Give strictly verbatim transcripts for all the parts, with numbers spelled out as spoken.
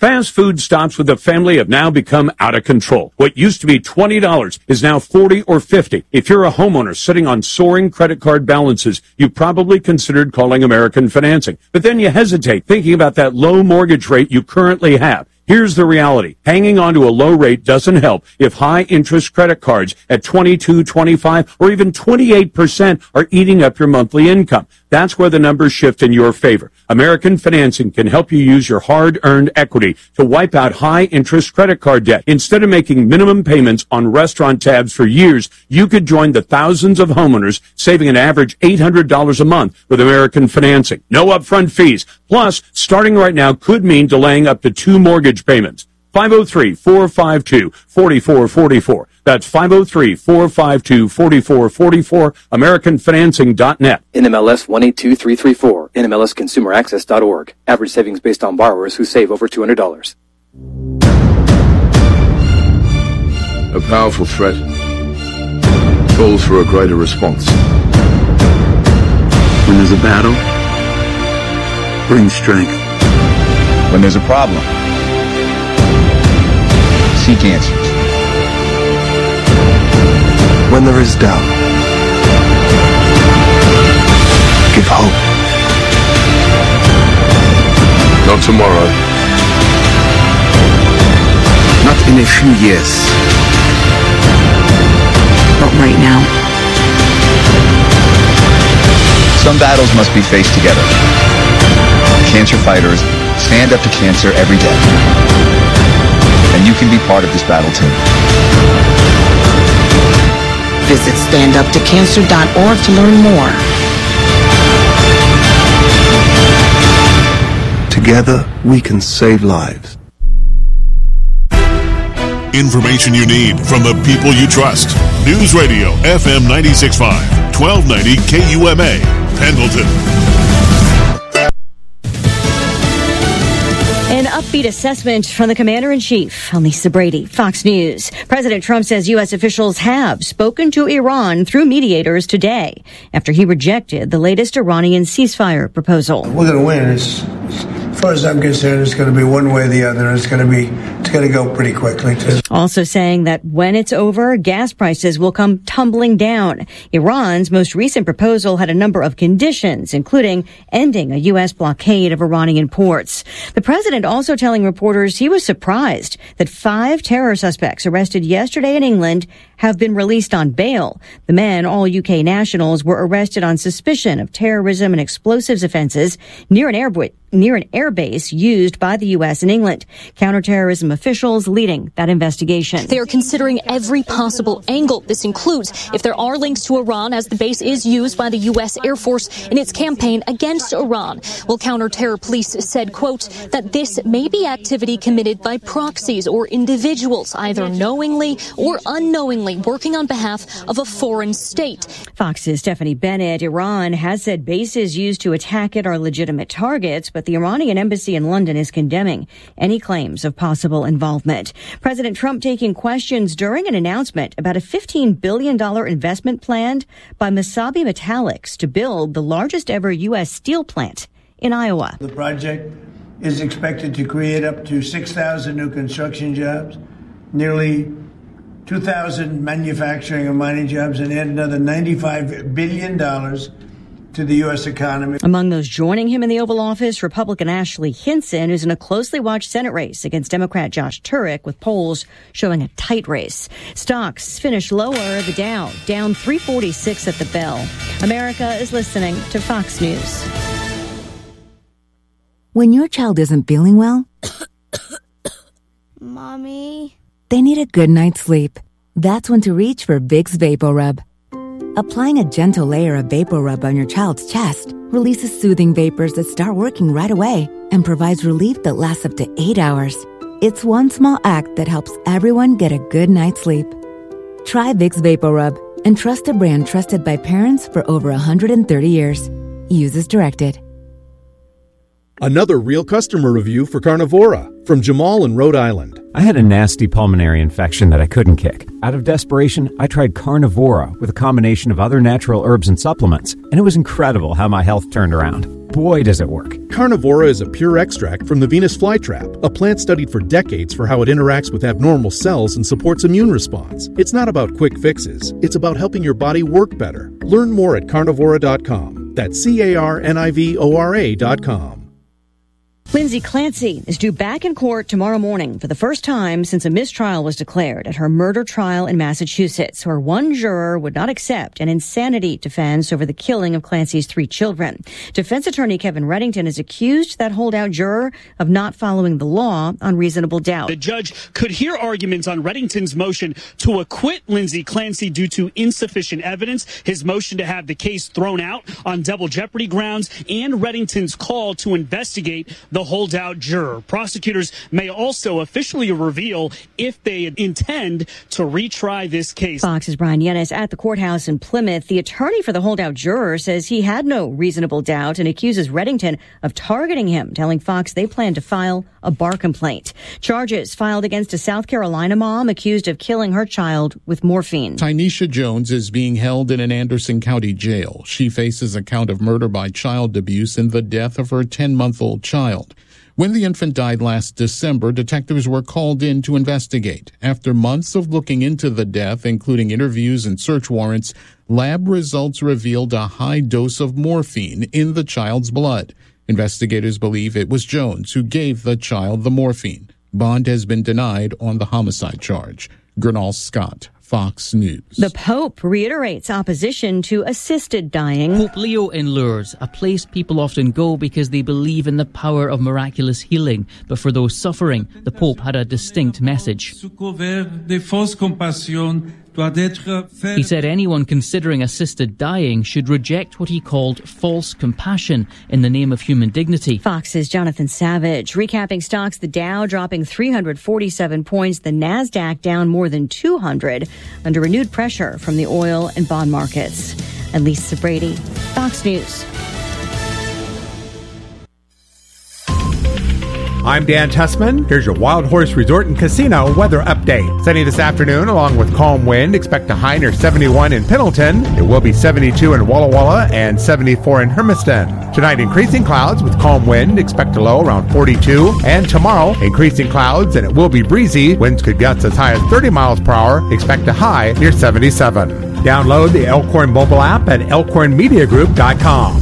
Fast food stops with a family have now become out of control. What used to be twenty dollars is now forty dollars or fifty dollars. If you're a homeowner sitting on soaring credit card balances, you probably considered calling American Financing. But then you hesitate, thinking about that low mortgage rate you currently have. Here's the reality. Hanging on to a low rate doesn't help if high-interest credit cards at twenty-two, twenty-five, or even twenty-eight percent are eating up your monthly income. That's where the numbers shift in your favor. American Financing can help you use your hard-earned equity to wipe out high-interest credit card debt. Instead of making minimum payments on restaurant tabs for years, you could join the thousands of homeowners saving an average eight hundred dollars a month with American Financing. No upfront fees. Plus, starting right now could mean delaying up to two mortgage payments. five oh three, four five two, four four four four. That's five oh three, four five two, four four four four, American Financing dot net. N M L S one eight two three three four, N M L S consumer access dot org. Average savings based on borrowers who save over two hundred dollars. A powerful threat calls for a greater response. When there's a battle, bring strength. When there's a problem, seek answers. When there is doubt, give hope. Not tomorrow. Not in a few years. But right now. Some battles must be faced together. Cancer fighters stand up to cancer every day. And you can be part of this battle too. Visit stand up to cancer dot org to learn more. Together, we can save lives. Information you need from the people you trust. News Radio F M ninety-six point five, twelve ninety K U M A, Pendleton. An upbeat assessment from the Commander-in-Chief. I'm Lisa Brady, Fox News. President Trump says U S officials have spoken to Iran through mediators today after he rejected the latest Iranian ceasefire proposal. We're going to win. It's, as far as I'm concerned, it's going to be one way or the other. It's going to be, it's going to go pretty quickly, too. Also saying that when it's over, gas prices will come tumbling down. Iran's most recent proposal had a number of conditions, including ending a U S blockade of Iranian ports. The president also telling reporters he was surprised that five terror suspects arrested yesterday in England have been released on bail. The men, all U K nationals, were arrested on suspicion of terrorism and explosives offenses near an air near an airbase used by the U S in England. Counterterrorism officials leading that investigation. They are considering every possible angle. This includes if there are links to Iran, as the base is used by the U S Air Force in its campaign against Iran. Well, counter-terror police said, quote, that this may be activity committed by proxies or individuals, either knowingly or unknowingly working on behalf of a foreign state. Fox's Stephanie Bennett. Iran has said bases used to attack it are legitimate targets, but the Iranian embassy in London is condemning any claims of possible involvement. President Trump taking questions during an announcement about a fifteen billion dollars investment planned by Mesabi Metallics to build the largest ever U S steel plant in Iowa. The project is expected to create up to six thousand new construction jobs, nearly two thousand manufacturing and mining jobs, and add another ninety-five billion dollars to the U S economy. Among those joining him in the Oval Office, Republican Ashley Hinson, who's in a closely watched Senate race against Democrat Josh Turek, with polls showing a tight race. Stocks finished lower. The Dow down three forty-six at the bell. America is listening to Fox News. When your child isn't feeling well, Mommy, they need a good night's sleep. That's when to reach for Vicks VapoRub. Applying a gentle layer of VapoRub on your child's chest releases soothing vapors that start working right away and provides relief that lasts up to eight hours. It's one small act that helps everyone get a good night's sleep. Try Vicks VapoRub and trust a brand trusted by parents for over one hundred thirty years. Use as directed. Another real customer review for Carnivora from Jamal in Rhode Island. I had a nasty pulmonary infection that I couldn't kick. Out of desperation, I tried Carnivora with a combination of other natural herbs and supplements, and it was incredible how my health turned around. boy, does it work. Carnivora is a pure extract from the Venus flytrap, a plant studied for decades for how it interacts with abnormal cells and supports immune response. It's not about quick fixes. It's about helping your body work better. Learn more at carnivora dot com. That's C A R N I V O R A dot com. Lindsay Clancy is due back in court tomorrow morning for the first time since a mistrial was declared at her murder trial in Massachusetts, where one juror would not accept an insanity defense over the killing of Clancy's three children. Defense attorney Kevin Reddington has accused that holdout juror of not following the law on reasonable doubt. The judge could hear arguments on Reddington's motion to acquit Lindsay Clancy due to insufficient evidence, his motion to have the case thrown out on double jeopardy grounds, and Reddington's call to investigate the holdout juror. Prosecutors may also officially reveal if they intend to retry this case. Fox's Brian Yennis at the courthouse in Plymouth. The attorney for the holdout juror says he had no reasonable doubt and accuses Reddington of targeting him, telling Fox they plan to file a bar complaint. Charges filed against a South Carolina mom accused of killing her child with morphine. Tynesha Jones is being held in an Anderson County jail. She faces a count of murder by child abuse and the death of her ten-month-old child. When the infant died last December, detectives were called in to investigate. After months of looking into the death, including interviews and search warrants, lab results revealed a high dose of morphine in the child's blood. Investigators believe it was Jones who gave the child the morphine. Bond has been denied on the homicide charge. Gernal Scott, Fox News. The Pope reiterates opposition to assisted dying. Pope Leo in Lourdes, a place people often go because they believe in the power of miraculous healing. But for those suffering, the Pope had a distinct message. He said anyone considering assisted dying should reject what he called false compassion in the name of human dignity. Fox's Jonathan Savage recapping stocks. The Dow dropping three hundred forty-seven points, the NASDAQ down more than two hundred under renewed pressure from the oil and bond markets. And Lisa Brady, Fox News. I'm Dan Tessman. Here's your Wild Horse Resort and Casino weather update. Sunny this afternoon along with calm wind. Expect a high near seventy-one in Pendleton. It will be seventy-two in Walla Walla and seventy-four in Hermiston. Tonight, increasing clouds with calm wind. Expect a low around forty-two. And tomorrow, increasing clouds and it will be breezy. Winds could gust as high as thirty miles per hour. Expect a high near seventy-seven. Download the Elkhorn mobile app at elkhorn media group dot com.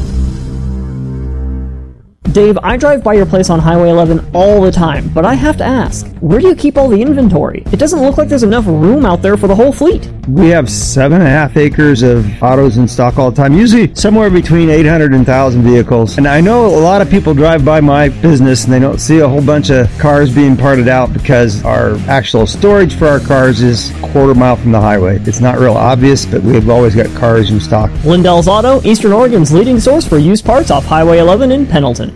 Dave, I drive by your place on Highway eleven all the time, but I have to ask, where do you keep all the inventory? It doesn't look like there's enough room out there for the whole fleet. We have seven and a half acres of autos in stock all the time, usually somewhere between eight hundred and one thousand vehicles. And I know a lot of people drive by my business and they don't see a whole bunch of cars being parted out because our actual storage for our cars is a quarter mile from the highway. It's not real obvious, but we've always got cars in stock. Lindell's Auto, Eastern Oregon's leading source for used parts off Highway eleven in Pendleton.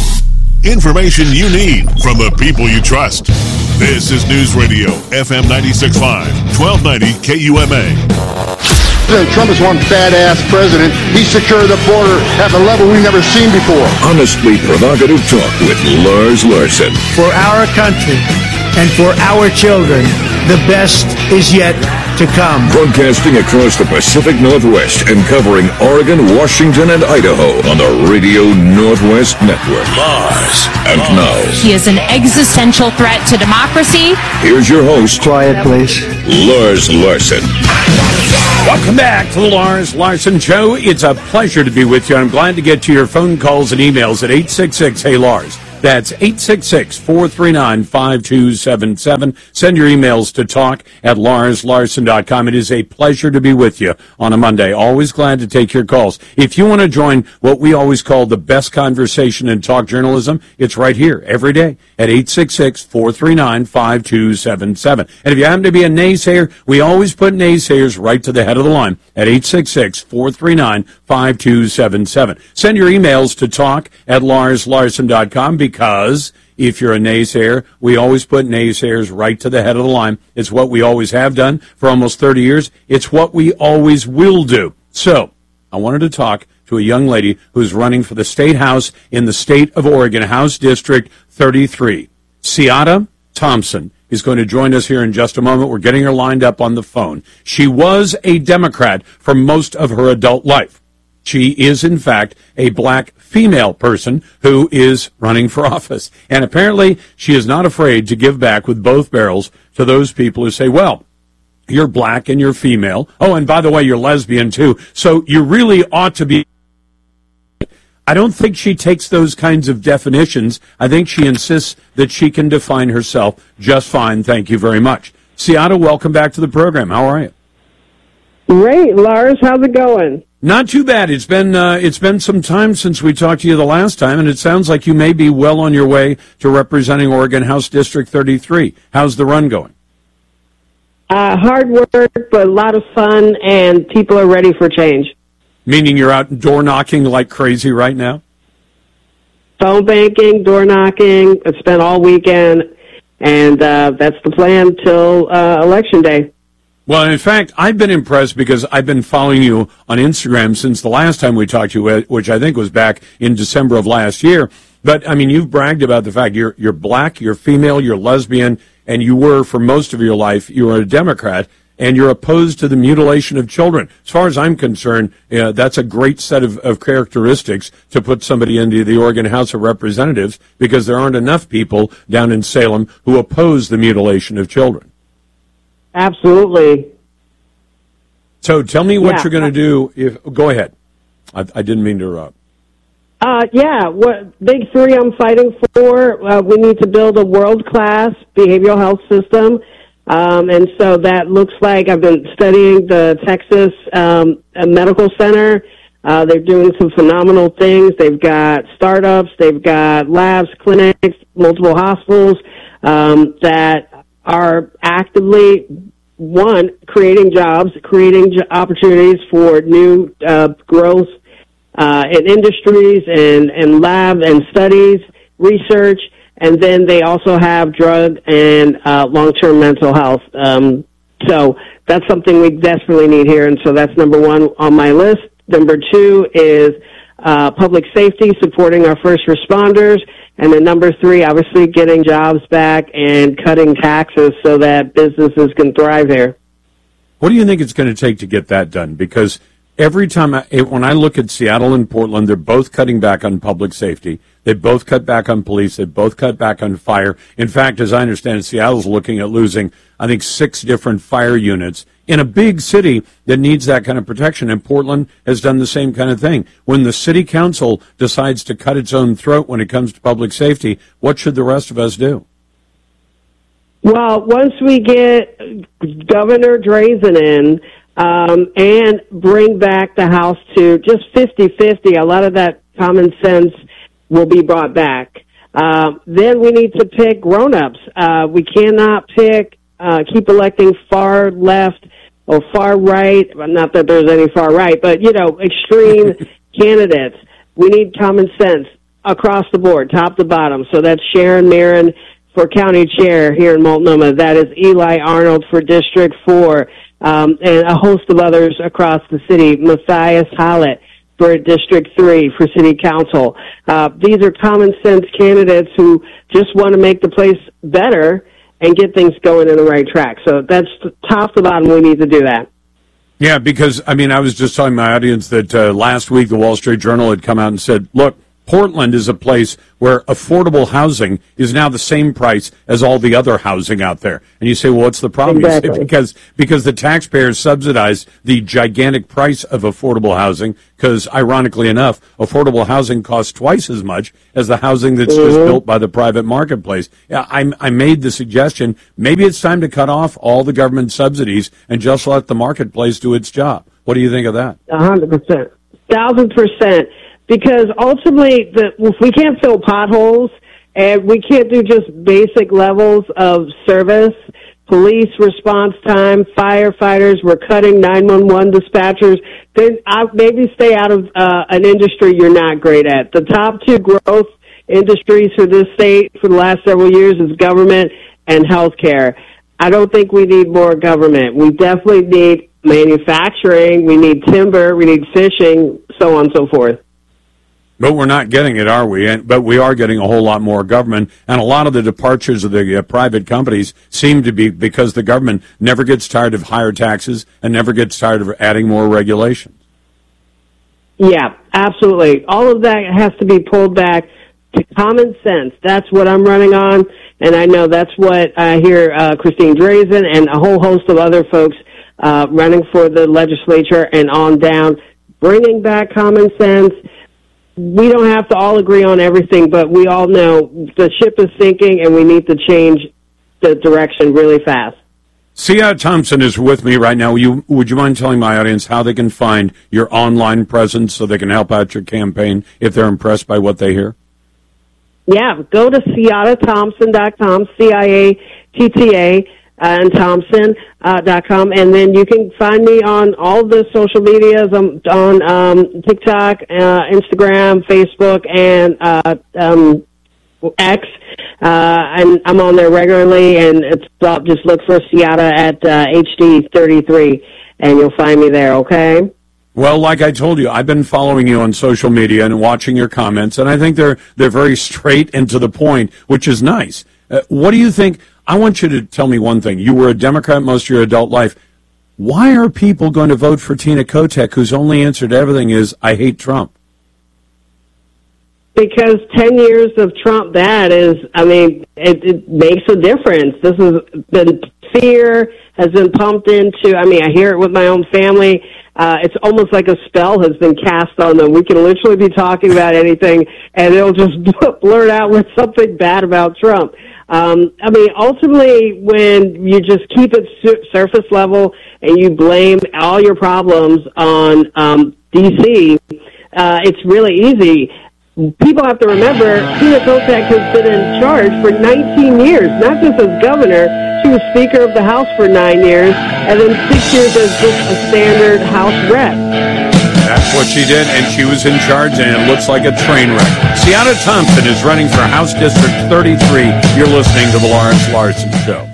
Information you need from the people you trust. This is News Radio, F M ninety-six point five, twelve ninety K U M A. President Trump is one badass president. He secured the border at a level we've never seen before. Honestly provocative talk with Lars Larson. For our country and for our children, the best is yet to come. Broadcasting across the Pacific Northwest and covering Oregon, Washington, and Idaho on the Radio Northwest Network. Lars. And now, he is an existential threat to democracy. Here's your host. Quiet, please. Lars Larson. Welcome back to the Lars Larson Show. It's a pleasure to be with you. I'm glad to get to your phone calls and emails at eight six six, hey Lars. That's eight six six, four three nine, five two seven seven. Send your emails to talk at lars larson dot com. It is a pleasure to be with you on a Monday. Always glad to take your calls. If you want to join what we always call the best conversation in talk journalism, it's right here every day at eight six six, four three nine, five two seven seven. And if you happen to be a naysayer, we always put naysayers right to the head of the line at eight six six, four three nine, five two seven seven. Send your emails to talk at lars larson dot com because if you're a naysayer, we always put naysayers right to the head of the line. It's what we always have done for almost thirty years. It's what we always will do. So I wanted to talk to a young lady who's running for the State House in the state of Oregon, House District thirty-three. Seada Thompson is going to join us here in just a moment. We're getting her lined up on the phone. She was a Democrat for most of her adult life. She is, in fact, a black female person who is running for office. And apparently she is not afraid to give back with both barrels to those people who say, well, you're black and you're female. Oh, and by the way, you're lesbian too. So you really ought to be. I don't think she takes those kinds of definitions. I think she insists that she can define herself just fine. Thank you very much. Seattle, welcome back to the program. How are you? Great, Lars. How's it going? Not too bad. It's been uh, it's been some time since we talked to you the last time, and it sounds like you may be well on your way to representing Oregon House District thirty-three. How's the run going? Uh, hard work, but a lot of fun, and people are ready for change. Meaning you're out door knocking like crazy right now? Phone banking, door knocking. It's been all weekend, and uh, that's the plan till uh, Election Day. Well, in fact, I've been impressed because I've been following you on Instagram since the last time we talked to you, which I think was back in December of last year. But, I mean, you've bragged about the fact you're you're black, you're female, you're lesbian, and you were, for most of your life, you were a Democrat, and you're opposed to the mutilation of children. As far as I'm concerned, uh, that's a great set of, of characteristics to put somebody into the Oregon House of Representatives, because there aren't enough people down in Salem who oppose the mutilation of children. Absolutely. So tell me what yeah. you're going to do. If Go ahead. I, I didn't mean to interrupt. Uh, yeah, what big three I'm fighting for, uh, we need to build a world-class behavioral health system. Um, and so that looks like I've been studying the Texas um, Medical Center. Uh, they're doing some phenomenal things. They've got startups. They've got labs, clinics, multiple hospitals um, that are actively, one, creating jobs, creating jo- opportunities for new uh, growth uh, in industries and, and lab and studies, research, and then they also have drug and uh, long-term mental health. Um, so that's something we desperately need here, and so that's number one on my list. Number two is uh, public safety, supporting our first responders. And then number three, obviously getting jobs back and cutting taxes so that businesses can thrive here. What do you think it's going to take to get that done? Because every time, I, when I look at Seattle and Portland, they're both cutting back on public safety. They both cut back on police. They both cut back on fire. In fact, as I understand it, Seattle's looking at losing, I think, six different fire units in a big city that needs that kind of protection. And Portland has done the same kind of thing. When the city council decides to cut its own throat when it comes to public safety, what should the rest of us do? Well, once we get Governor Drazen in um, and bring back the House to just fifty-fifty, a lot of that common sense will be brought back. Uh, then we need to pick grown-ups. Uh, we cannot pick, uh, keep electing far left or far right. Not that there's any far right, but, you know, extreme candidates. We need common sense across the board, top to bottom. So that's Sharon Marin for county chair here in Multnomah. That is Eli Arnold for District four, um, and a host of others across the city. Matthias Hallett for District three for City Council. Uh, these are common sense candidates who just want to make the place better and get things going in the right track. So that's top to bottom. We need to do that. Yeah, because, I mean, I was just telling my audience that uh, last week the Wall Street Journal had come out and said, look, Portland is a place where affordable housing is now the same price as all the other housing out there. And you say, well, what's the problem? Exactly. You say, because, because the taxpayers subsidize the gigantic price of affordable housing, because, ironically enough, affordable housing costs twice as much as the housing that's mm-hmm. just built by the private marketplace. Yeah, I, I made the suggestion, maybe it's time to cut off all the government subsidies and just let the marketplace do its job. What do you think of that? A hundred percent. Thousand percent. Because ultimately, the, if we can't fill potholes and we can't do just basic levels of service, police response time, firefighters, we're cutting nine one one dispatchers, then I, maybe stay out of uh, an industry you're not great at. The top two growth industries for this state for the last several years is government and healthcare. I don't think we need more government. We definitely need manufacturing, we need timber, we need fishing, so on and so forth. But we're not getting it, are we? And, but we are getting a whole lot more government, and a lot of the departures of the uh, private companies seem to be because the government never gets tired of higher taxes and never gets tired of adding more regulations. Yeah, absolutely. All of that has to be pulled back to common sense. That's what I'm running on, and I know that's what I hear uh, Christine Drazan and a whole host of other folks uh, running for the legislature and on down, bringing back common sense. We don't have to all agree on everything, but we all know the ship is sinking, and we need to change the direction really fast. Ciara Thompson is with me right now. You, would you mind telling my audience how they can find your online presence so they can help out your campaign if they're impressed by what they hear? Yeah, go to ciara thompson dot com, C I A T T A, uh, and Thompson uh, dot com, and then you can find me on all the social medias. I'm on um, TikTok, uh, Instagram, Facebook, and uh, um, X, uh, and I'm on there regularly, and it's uh, just look for Ciara at uh, H D thirty-three, and you'll find me there, okay? Well, like I told you, I've been following you on social media and watching your comments, and I think they're they're very straight and to the point, which is nice. Uh, what do you think? I want you to tell me one thing. You were a Democrat most of your adult life. Why are people going to vote for Tina Kotek, whose only answer to everything is, I hate Trump? Because ten years of Trump bad is, I mean, it, it makes a difference. This has been, fear has been pumped into, I mean, I hear it with my own family. Uh, it's almost like a spell has been cast on them. We can literally be talking about anything, and it'll just blurt out with something bad about Trump. Um, I mean, ultimately, when you just keep it su- surface level and you blame all your problems on um, D C, uh, it's really easy. People have to remember, Tina Kotek has been in charge for nineteen years, not just as governor. She was Speaker of the House for nine years, and then six years as just a standard House rep. That's what she did, and she was in charge, and it looks like a train wreck. Ciara Thompson is running for House District thirty-three. You're listening to The Lawrence Larson Show.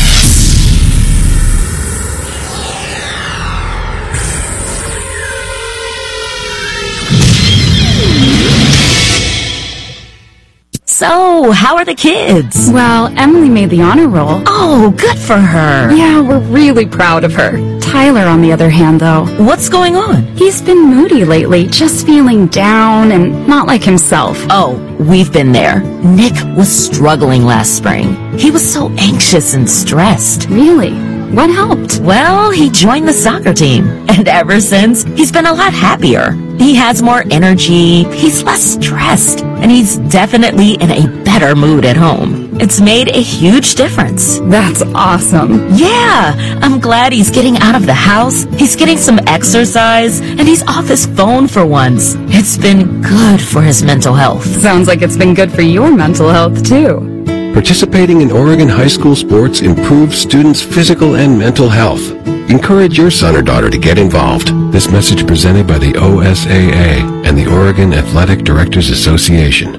So, how are the kids? Well, Emily made the honor roll. Oh, good for her. Yeah, we're really proud of her. Tyler, on the other hand, though. What's going on? He's been moody lately, just feeling down and not like himself. Oh, we've been there. Nick was struggling last spring. He was so anxious and stressed. Really? What helped? Well, he joined the soccer team. And ever since, he's been a lot happier. He has more energy, he's less stressed, and he's definitely in a better mood at home. It's made a huge difference. That's awesome. Yeah, I'm glad he's getting out of the house, he's getting some exercise, and he's off his phone for once. It's been good for his mental health. Sounds like it's been good for your mental health, too. Participating in Oregon high school sports improves students' physical and mental health. Encourage your son or daughter to get involved. This message presented by the O S A A and the Oregon Athletic Directors Association.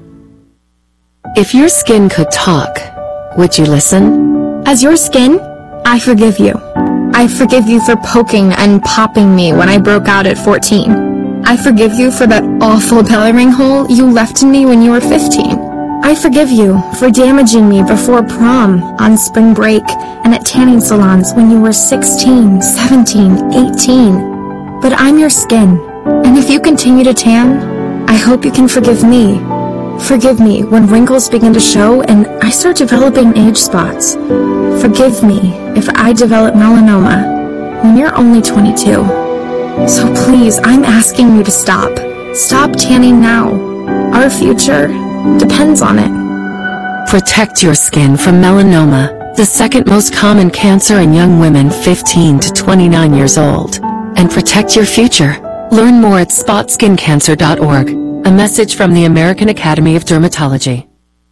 If your skin could talk, would you listen? As your skin, I forgive you. I forgive you for poking and popping me when I broke out at fourteen. I forgive you for that awful belly ring hole you left in me when you were fifteen. I forgive you for damaging me before prom, on spring break, and at tanning salons when you were sixteen, seventeen, eighteen. But I'm your skin, and if you continue to tan, I hope you can forgive me. Forgive me when wrinkles begin to show and I start developing age spots. Forgive me if I develop melanoma when you're only twenty-two. So please, I'm asking you to stop. Stop tanning now. Our future depends on it. Protect your skin from melanoma, the second most common cancer in young women fifteen to twenty-nine years old. And protect your future. Learn more at spot skin cancer dot org. A message from the American Academy of Dermatology.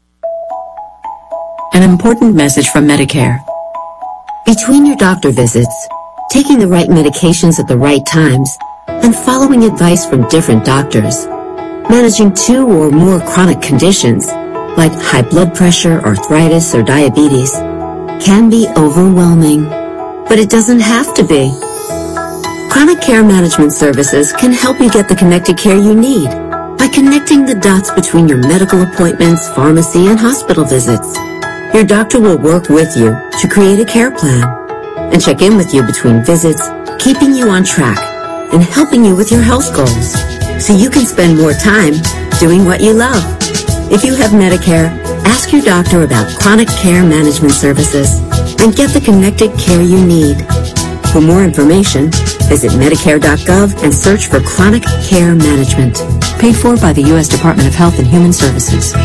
An important message from Medicare. Between your doctor visits, taking the right medications at the right times, and following advice from different doctors, managing two or more chronic conditions, like high blood pressure, arthritis, or diabetes, can be overwhelming. But it doesn't have to be. Chronic Care Management Services can help you get the connected care you need by connecting the dots between your medical appointments, pharmacy, and hospital visits. Your doctor will work with you to create a care plan and check in with you between visits, keeping you on track and helping you with your health goals. so you can spend more time doing what you love. If you have Medicare, ask your doctor about chronic care management services and get the connected care you need. For more information, visit Medicare dot gov and search for chronic care management. Paid for by the U S Department of Health and Human Services.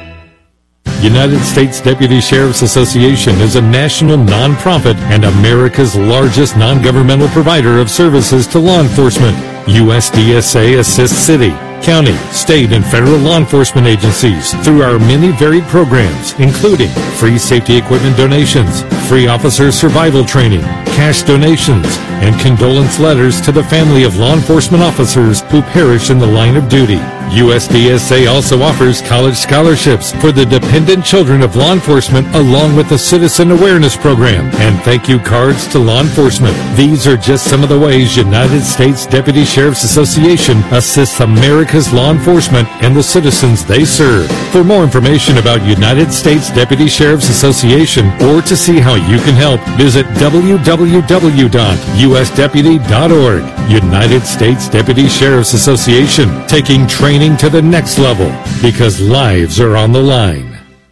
United States Deputy Sheriff's Association is a national nonprofit and America's largest non-governmental provider of services to law enforcement. U S D S A assists city, county, state, and federal law enforcement agencies through our many varied programs, including free safety equipment donations, free officer survival training, cash donations, and condolence letters to the family of law enforcement officers who perish in the line of duty. U S D S A also offers college scholarships for the dependent children of law enforcement, along with the Citizen Awareness Program and thank you cards to law enforcement. These are just some of the ways United States Deputy Sheriff's Association assists America's law enforcement and the citizens they serve. For more information about United States Deputy Sheriff's Association or to see how you can help, visit w w w dot u s deputy dot org. United States Deputy Sheriff's Association, taking training to the next level because lives are on the line.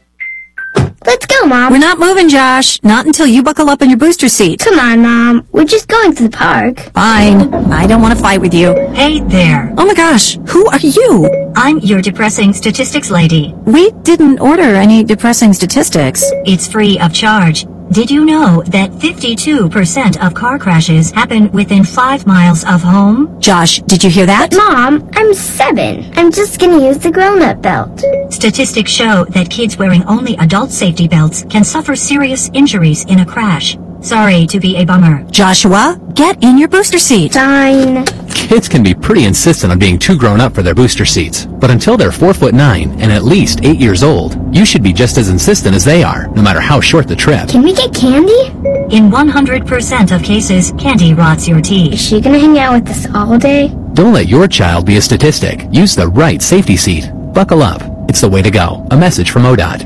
Let's go, Mom. We're not moving, Josh. Not until you buckle up in your booster seat. Come on, Mom. We're just going to the park. Fine. I don't want to fight with you. Hey there. Oh my gosh. Who are you? I'm your depressing statistics lady. We didn't order any depressing statistics. It's free of charge. Did you know that fifty-two percent of car crashes happen within five miles of home? Josh, did you hear that? But Mom, I'm seven. I'm just gonna use the grown-up belt. Statistics show that kids wearing only adult safety belts can suffer serious injuries in a crash. Sorry to be a bummer. Joshua, get in your booster seat. Fine. Kids can be pretty insistent on being too grown up for their booster seats. But until they're four foot nine and at least eight years old, you should be just as insistent as they are, no matter how short the trip. Can we get candy? In one hundred percent of cases, candy rots your teeth. Is she gonna hang out with us all day? Don't let your child be a statistic. Use the right safety seat. Buckle up. It's the way to go. A message from O D O T.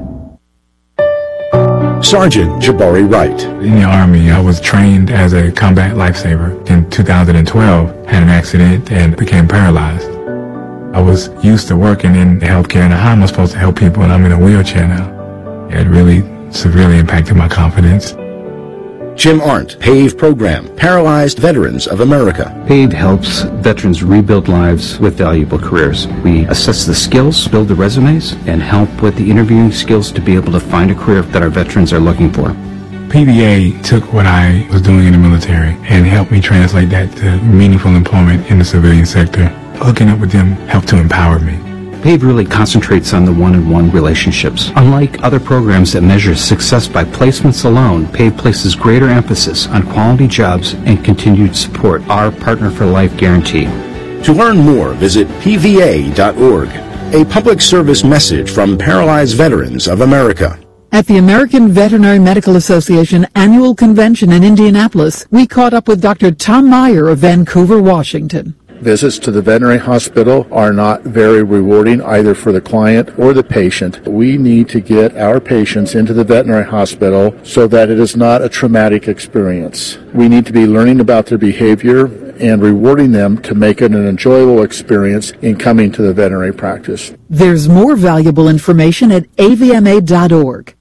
Sergeant Jabari Wright. In the Army, I was trained as a combat lifesaver. In two thousand twelve, had an accident and became paralyzed. I was used to working in healthcare, and how am I supposed to help people, and I'm in a wheelchair now? It really severely impacted my confidence. Jim Arndt, PAVE Program, Paralyzed Veterans of America. PAVE helps veterans rebuild lives with valuable careers. We assess the skills, build the resumes, and help with the interviewing skills to be able to find a career that our veterans are looking for. P V A took what I was doing in the military and helped me translate that to meaningful employment in the civilian sector. Hooking up with them helped to empower me. PAVE really concentrates on the one-on-one relationships. Unlike other programs that measure success by placements alone, PAVE places greater emphasis on quality jobs and continued support, our Partner for Life guarantee. To learn more, visit p v a dot org. A public service message from Paralyzed Veterans of America. At the American Veterinary Medical Association annual convention in Indianapolis, we caught up with Doctor Tom Meyer of Vancouver, Washington. Visits to the veterinary hospital are not very rewarding either for the client or the patient. We need to get our patients into the veterinary hospital so that it is not a traumatic experience. We need to be learning about their behavior and rewarding them to make it an enjoyable experience in coming to the veterinary practice. There's more valuable information at a v m a dot org.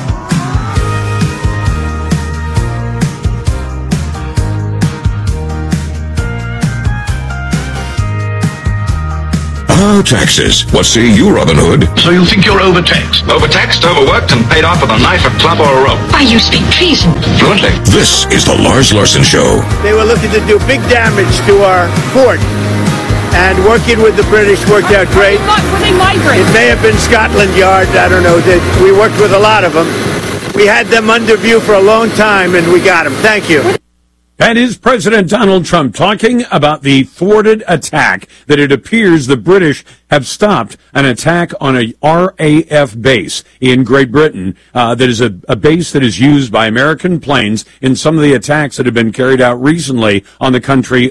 Oh, taxes. What say you, Robin Hood? So you think you're overtaxed? Overtaxed, overworked, and paid off with a knife, a club, or a rope. Why, you speak treason. Fluently. This is the Lars Larson Show. They were looking to do big damage to our port. And working with the British worked out great. It may have been Scotland Yard, I don't know. We worked with a lot of them. We had them under view for a long time, and we got them. Thank you. That is President Donald Trump talking about the thwarted attack that it appears the British have stopped, an attack on a R A F base in Great Britain uh, that is a, a base that is used by American planes in some of the attacks that have been carried out recently on the country uh,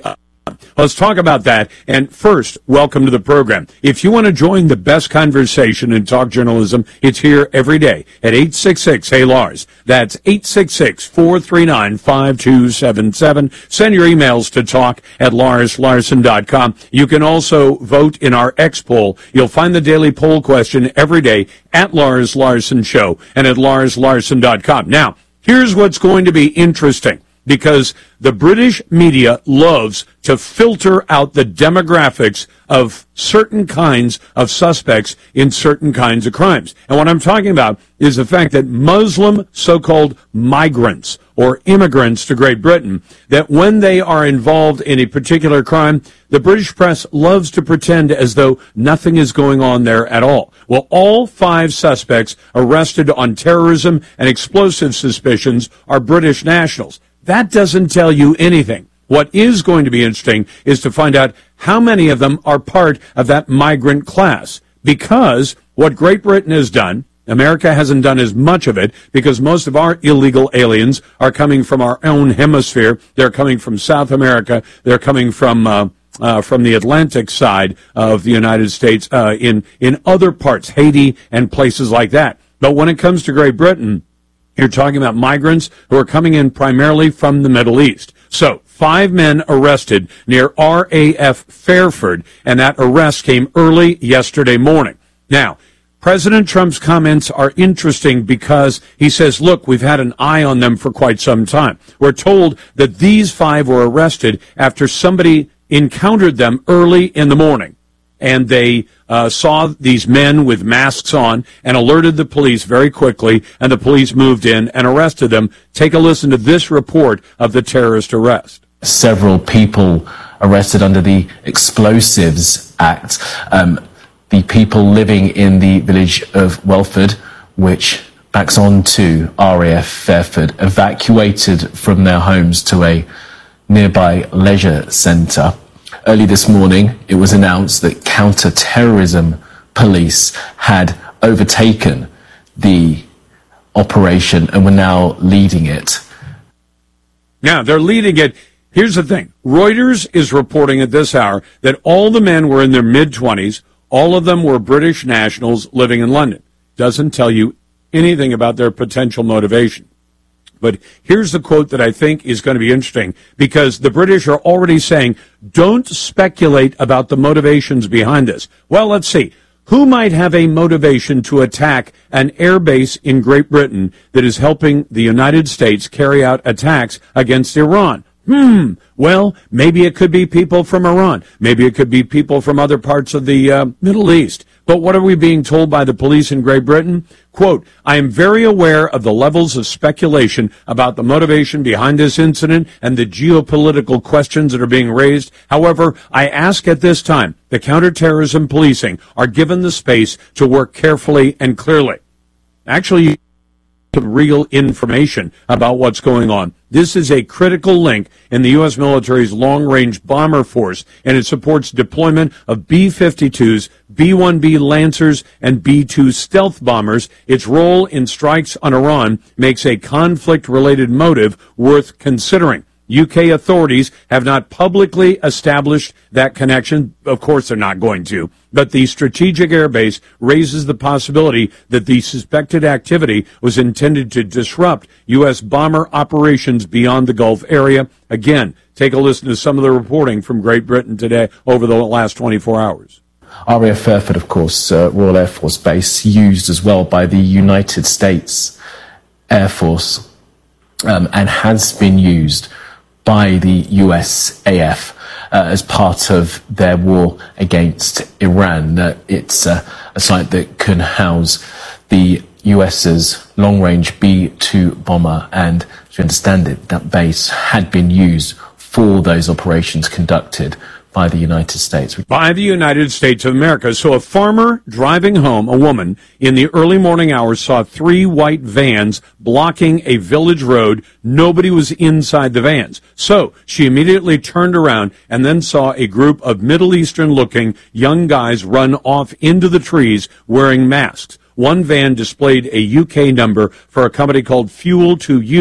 Let's talk about that. And first, welcome to the program. If you want to join the best conversation in talk journalism, it's here every day at eight six six, hey Lars. That's eight six six, four three nine, five two seven seven. Send your emails to talk at lars larson dot com. You can also vote in our X poll. You'll find the daily poll question every day at Lars Larson Show and at lars larson dot com. Now, here's what's going to be interesting, because the British media loves to filter out the demographics of certain kinds of suspects in certain kinds of crimes. And what I'm talking about is the fact that Muslim so-called migrants or immigrants to Great Britain, that when they are involved in a particular crime, the British press loves to pretend as though nothing is going on there at all. Well, all five suspects arrested on terrorism and explosive suspicions are British nationals. That doesn't tell you anything. What is going to be interesting is to find out how many of them are part of that migrant class. Because what Great Britain has done, America hasn't done as much of it, because most of our illegal aliens are coming from our own hemisphere. They're coming from South America. They're coming from uh, uh, from the Atlantic side of the United States, uh, in in other parts, Haiti and places like that. But when it comes to Great Britain, you're talking about migrants who are coming in primarily from the Middle East. So, five men arrested near R A F Fairford, and that arrest came early yesterday morning. Now, President Trump's comments are interesting because he says, look, we've had an eye on them for quite some time. We're told that these five were arrested after somebody encountered them early in the morning. And they uh, saw these men with masks on and alerted the police very quickly, and the police moved in and arrested them. Take a listen to this report of the terrorist arrest. Several people arrested under the Explosives Act. Um, the people living in the village of Welford, which backs on to R A F Fairford, evacuated from their homes to a nearby leisure centre. Early this morning, it was announced that counter-terrorism police had overtaken the operation and were now leading it. Now, they're leading it. Here's the thing. Reuters is reporting at this hour that all the men were in their mid-twenties. All of them were British nationals living in London. Doesn't tell you anything about their potential motivation. But here's the quote that I think is going to be interesting, because the British are already saying, don't speculate about the motivations behind this. Well, let's see. Who might have a motivation to attack an airbase in Great Britain that is helping the United States carry out attacks against Iran? Hmm. Well, maybe it could be people from Iran. Maybe it could be people from other parts of the uh, Middle East. But what are we being told by the police in Great Britain? Quote, I am very aware of the levels of speculation about the motivation behind this incident and the geopolitical questions that are being raised. However, I ask at this time, the counterterrorism policing are given the space to work carefully and clearly. Actually, some real information about what's going on. This is a critical link in the U S military's long-range bomber force, and it supports deployment of B fifty-twos, B one B Lancers, and B two stealth bombers. Its role in strikes on Iran makes a conflict-related motive worth considering. U K authorities have not publicly established that connection. Of course, they're not going to. But the strategic airbase raises the possibility that the suspected activity was intended to disrupt U S bomber operations beyond the Gulf area. Again, take a listen to some of the reporting from Great Britain today over the last twenty-four hours. R A F Fairford, of course, uh, Royal Air Force Base, used as well by the United States Air Force, um, and has been used by the U S A F uh, as part of their war against Iran. Uh, it's uh, a site that can house the US's long-range B two bomber, and as you understand it, that base had been used for those operations conducted by the United States. By the United States of America. So a farmer driving home, a woman, in the early morning hours saw three white vans blocking a village road. Nobody was inside the vans. So she immediately turned around and then saw a group of Middle Eastern-looking young guys run off into the trees wearing masks. One van displayed a U K number for a company called Fuel to You,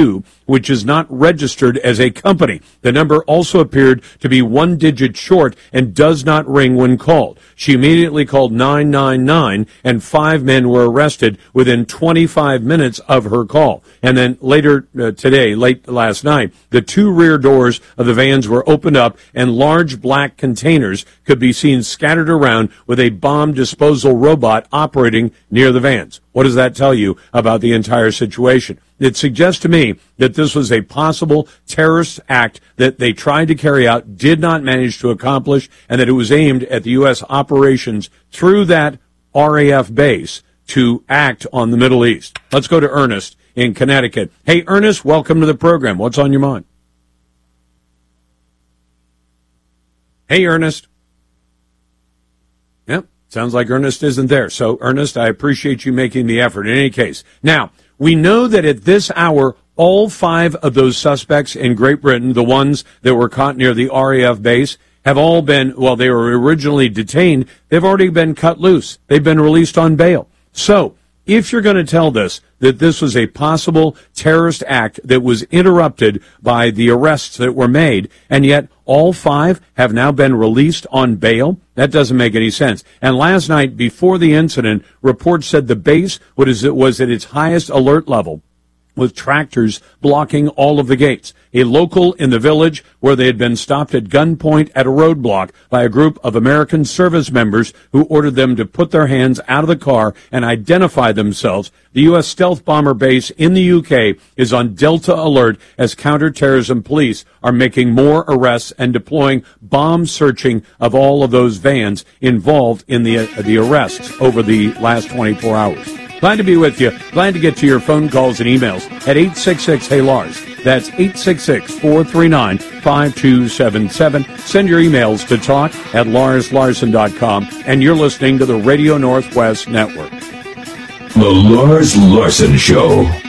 which is not registered as a company. The number also appeared to be one digit short and does not ring when called. She immediately called nine nine nine, and five men were arrested within twenty-five minutes of her call. And then later uh, today, late last night, the two rear doors of the vans were opened up, and large black containers could be seen scattered around with a bomb disposal robot operating near the vans. What does that tell you about the entire situation? It suggests to me that this was a possible terrorist act that they tried to carry out, did not manage to accomplish, and that it was aimed at the U S operations through that R A F base to act on the Middle East. Let's go to Ernest in Connecticut. Hey, Ernest, welcome to the program. What's on your mind? Hey, Ernest. Yep, sounds like Ernest isn't there. So, Ernest, I appreciate you making the effort in any case. Now, we know that at this hour, all five of those suspects in Great Britain, the ones that were caught near the R A F base, have all been, well, they were originally detained. They've already been cut loose. They've been released on bail. So, if you're going to tell this, that this was a possible terrorist act that was interrupted by the arrests that were made, and yet all five have now been released on bail, that doesn't make any sense. And last night, before the incident, reports said the base was at its highest alert level, with tractors blocking all of the gates. A local in the village where they had been stopped at gunpoint at a roadblock by a group of American service members who ordered them to put their hands out of the car and identify themselves. The U S stealth bomber base in the U K is on Delta alert as counterterrorism police are making more arrests and deploying bomb searching of all of those vans involved in the, uh, the arrests over the last twenty-four hours. Glad to be with you. Glad to get to your phone calls and emails at eight six six, hey Lars. That's eight six six, four three nine, five two seven seven. Send your emails to talk at lars larson dot com. And you're listening to the Radio Northwest Network. The Lars Larson Show.